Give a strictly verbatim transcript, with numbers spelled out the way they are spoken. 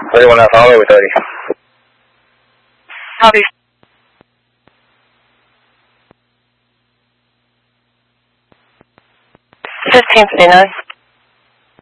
thirty-one Alpha Hollow with thirty. Copy. fifteen fifty-nine.